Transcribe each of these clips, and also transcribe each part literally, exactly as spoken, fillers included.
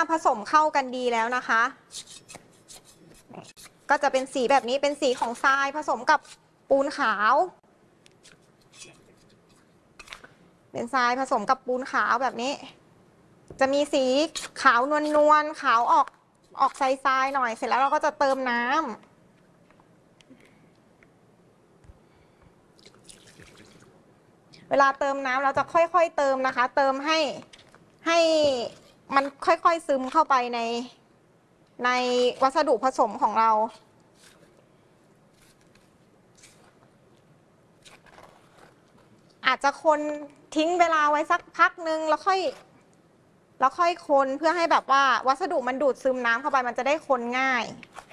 ผสมเข้ากันดีแล้วนะคะก็จะเป็นสีแบบนี้เป็นสีของทรายผสมกับปูนขาวเป็นทรายผสมกับปูนขาวแบบนี้จะมีสีขาวนวลนวลขาวออกออกทรายๆหน่อยเสร็จแล้วเราก็จะเติมน้ำเวลาเติมน้ำเราจะค่อยๆเติมนะคะเติมให้ให้มันค่อยๆซึมเข้าไปในในวัสดุผสมของเราอาจจะคนทิ้งเวลาไว้สักพักนึงแล้วค่อยแล้วค่อยคนเพื่อให้แบบว่าวัสดุมันดูดซึมน้ำเข้าไปมันจะได้คนง่าย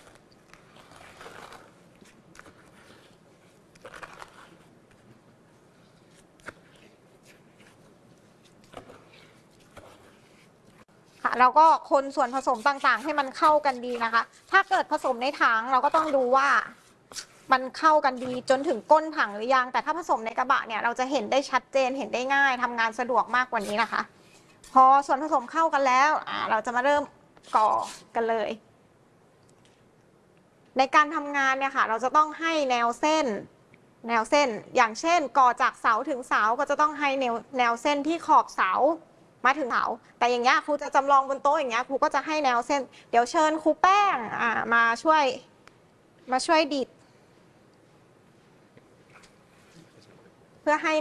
ค่ะแล้วก็คนส่วนผสมต่างๆให้มันเข้ากันดีนะคะถ้าเกิดผสมในถังเราก็ต้องดูว่ามันเข้ากันดีจนถึงก้นถังหรือยังแต่ถ้าผสมในกระบะเนี่ยเราจะเห็นได้ชัดเจนเห็นได้ง่ายทำงานสะดวกมากกว่านี้นะคะพอส่วนผสมเข้ากันแล้วอ่าเราจะมาเริ่มก่อกันเลยในการทำงานเนี่ยค่ะเราจะต้องให้แนวเส้นแนวเส้นอย่างเช่นก่อจากเสาถึงเสาก็จะต้องให้แนวแนวเส้นที่ขอบเสามาถึงเสาแต่อย่างเงี้ยครูจะจำลองบนโต๊ะอย่างเงี้ยครูก็จะให้แนวเส้นเดี๋ยวเชิญครูแป้งอ่ามาช่วยมาช่วยดิดเพื่อให้